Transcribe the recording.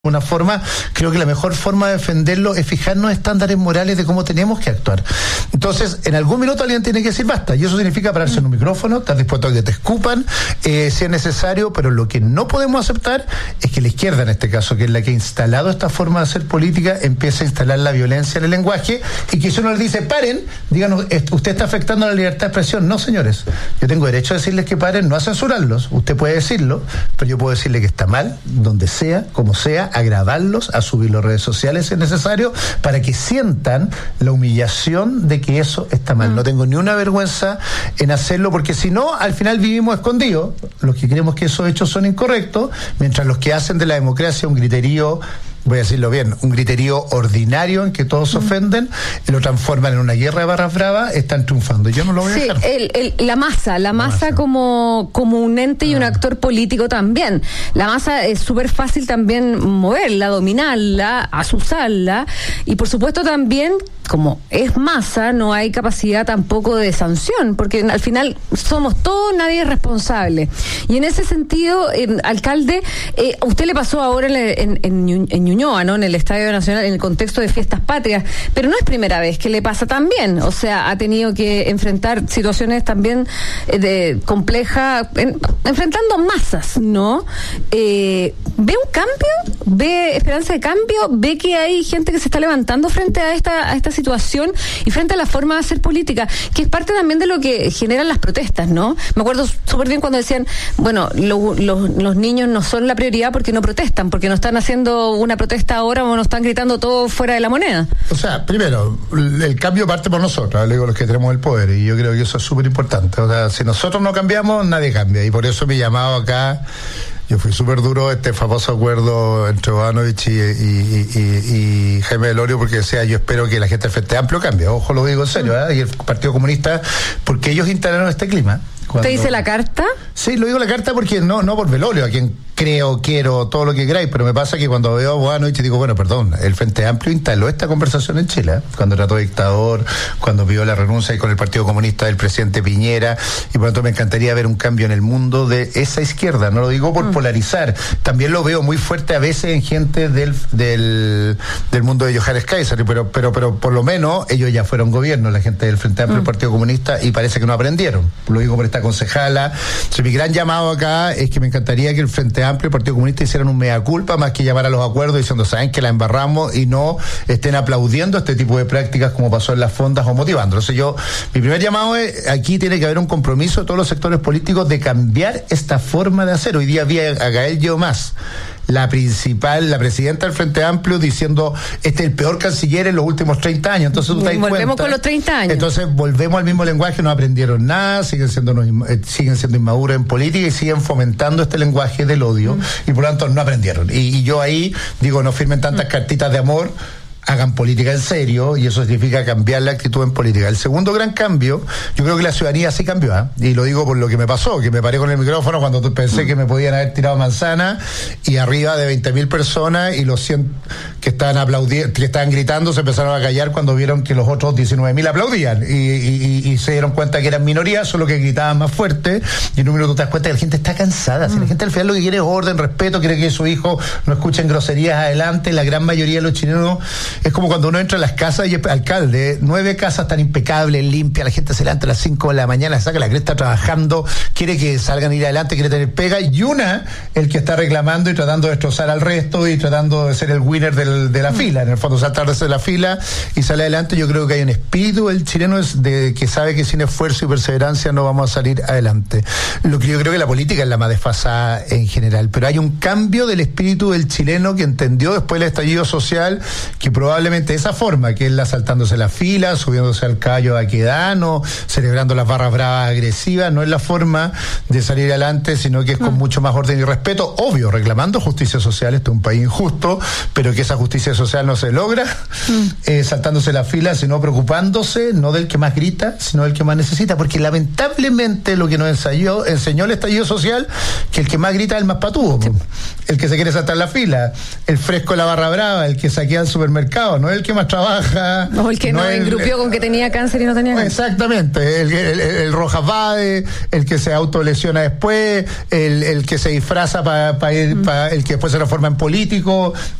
una forma, creo que la mejor forma de defenderlo es fijarnos estándares morales de cómo tenemos que actuar. Entonces, en algún minuto alguien tiene que decir basta, y eso significa pararse en un micrófono, estar dispuesto a que te escupan, si es necesario, pero lo que no podemos aceptar es que la izquierda, en este caso, que es la que ha instalado esta forma de hacer política, empiece a instalar la violencia en el lenguaje, y que si uno les dice paren, díganos, usted está afectando la libertad de expresión. No, señores, yo tengo derecho a decirles que paren, no a censurarlos, usted puede decirlo, pero yo puedo decirle que está mal, donde sea, como sea, a grabarlos, a subirlos a redes sociales si es necesario, para que sientan la humillación de que eso está mal. No tengo ni una vergüenza en hacerlo, porque si no, al final vivimos escondidos, los que creemos que esos hechos son incorrectos, mientras los que hacen de la democracia un griterío, voy a decirlo bien, un griterío ordinario en que todos se ofenden y lo transforman en una guerra de barras bravas, están triunfando. Yo no lo voy a dejar. La masa como un ente y un actor político también. La masa es súper fácil también moverla, dominarla, asusarla, y por supuesto también, como es masa, no hay capacidad tampoco de sanción, porque al final somos todos, nadie es responsable. Y en ese sentido, alcalde, a usted le pasó ahora en Ñuñoa, ¿no? En el Estadio Nacional, en el contexto de fiestas patrias, pero no es primera vez que le pasa también. O sea, ha tenido que enfrentar situaciones también complejas, enfrentando masas, ¿no? ¿Ve un cambio? ¿Ve esperanza de cambio? ¿Ve que hay gente que se está levantando frente a esta situación y frente a la forma de hacer política, que es parte también de lo que generan las protestas, ¿no? Me acuerdo súper bien cuando decían, bueno, los niños no son la prioridad porque no protestan, porque no están haciendo una protesta ahora o no están gritando todo fuera de la moneda. O sea, primero, el cambio parte por nosotros, le digo, los que tenemos el poder, y yo creo que eso es súper importante. O sea, si nosotros no cambiamos, nadie cambia, y por eso me he llamado acá. Yo fui súper duro este famoso acuerdo entre Bodanovich y Jaime Delorio, porque decía, yo espero que la gente del Frente Amplio cambie. Ojo, lo digo en serio, y el Partido Comunista, porque ellos instalaron este clima. ¿Usted dice la carta? Sí, lo digo la carta porque no por Velorio, a quien creo, quiero, todo lo que queráis, pero me pasa que cuando veo a Bodanovich digo, bueno, perdón, el Frente Amplio instaló esta conversación en Chile, cuando trató de dictador, cuando pidió la renuncia y con el Partido Comunista del presidente Piñera, y por lo tanto me encantaría ver un cambio en el mundo de esa izquierda, no lo digo por polarizar, también lo veo muy fuerte a veces en gente del mundo de Johannes Kaiser, pero por lo menos ellos ya fueron gobierno, la gente del Frente Amplio, el Partido Comunista, y parece que no aprendieron, lo digo por esta concejala. Entonces, mi gran llamado acá es que me encantaría que el Frente Amplio y el Partido Comunista hicieran un mea culpa, más que llamar a los acuerdos diciendo, saben que la embarramos, y no estén aplaudiendo este tipo de prácticas como pasó en las fondas o motivando. Entonces mi primer llamado es, aquí tiene que haber un compromiso de todos los sectores políticos de cambiar esta forma de hacer. Hoy día vi a Gael Yomás, la presidenta del Frente Amplio, diciendo, este es el peor canciller en los últimos 30 años. Entonces tú te das cuenta. Volvemos con los 30 años. Entonces volvemos al mismo lenguaje, no aprendieron nada, siguen siendo inmaduros en política y siguen fomentando este lenguaje del odio, y por lo tanto no aprendieron. Y yo ahí digo, no firmen tantas cartitas de amor, hagan política en serio, y eso significa cambiar la actitud en política. El segundo gran cambio, yo creo que la ciudadanía sí cambió, y lo digo por lo que me pasó, que me paré con el micrófono cuando pensé que me podían haber tirado manzana, y arriba de 20.000 personas, y los 100 que estaban aplaudiendo, que estaban gritando, se empezaron a callar cuando vieron que los otros 19.000 aplaudían, y se dieron cuenta que eran minorías, solo que gritaban más fuerte, y en un minuto te das cuenta que la gente está cansada. Si la gente al final lo que quiere es orden, respeto, quiere que su hijo no escuchen groserías adelante. La gran mayoría de los chilenos, es como cuando uno entra a las casas y el alcalde, 9 casas tan impecables, limpias, la gente se levanta a las 5 de la mañana, saca la cresta trabajando, quiere que salgan a ir adelante, quiere tener pega, y el que está reclamando y tratando de destrozar al resto y tratando de ser el winner de la fila, en el fondo saltarse de la fila y sale adelante. Yo creo que hay un espíritu del chileno que sabe que sin esfuerzo y perseverancia no vamos a salir adelante. Lo que yo creo que la política es la más desfasada en general, pero hay un cambio del espíritu del chileno que entendió después del estallido social que probablemente esa forma, que es la saltándose la fila, subiéndose al caballo baquedano, celebrando las barras bravas agresivas, no es la forma de salir adelante, sino que es con mucho más orden y respeto, obvio, reclamando justicia social. Esto es un país injusto, pero que esa justicia social no se logra saltándose la fila, sino preocupándose no del que más grita, sino del que más necesita, porque lamentablemente lo que nos enseñó el estallido social, que el que más grita es el más patudo, el que se quiere saltar la fila, el fresco de la barra brava, el que saquea el supermercado mercado, no es el que más trabaja. O el que no engrupió con que tenía cáncer y no tenía cáncer. Exactamente, el Rojas Vade, el que se autolesiona después, el que se disfraza para ir, el que después se transforma en político,